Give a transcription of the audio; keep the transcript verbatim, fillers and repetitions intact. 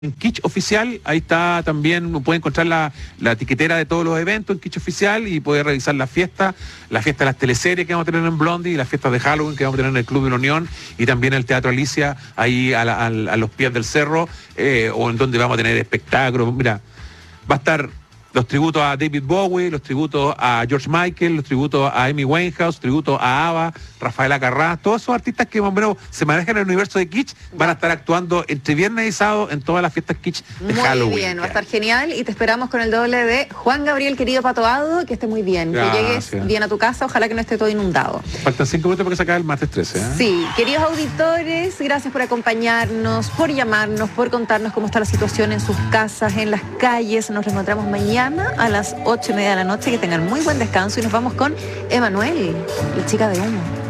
En Kitsch Oficial, ahí está también, puede encontrar la, la etiquetera de todos los eventos en Kitsch Oficial y puede revisar la fiesta, la fiesta de las teleseries que vamos a tener en Blondie y las fiestas de Halloween que vamos a tener en el Club de la Unión y también el Teatro Alicia, ahí a, la, a, a los pies del cerro, eh, o en donde vamos a tener espectáculos. Mira, va a estar los tributos a David Bowie, los tributos a George Michael, los tributos a Amy Winehouse, tributos a ABBA, Rafaela Carrá, todos esos artistas que más o menos se manejan en el universo de Kitsch van a estar actuando entre viernes y sábado en todas las fiestas Kitsch de muy Halloween. Muy bien, va a estar genial y te esperamos con el doble de Juan Gabriel, querido Patoado, que esté muy bien, Gracias. que llegues bien a tu casa, ojalá que no esté todo inundado. Faltan cinco minutos para que se acabe el martes trece. ¿eh? Sí, queridos auditores, gracias por acompañarnos, por llamarnos, por contarnos cómo está la situación en sus casas, en las calles. Nos reencontramos mañana a las ocho y media de la noche. Que tengan muy buen descanso y nos vamos con Emanuel, la chica de humo.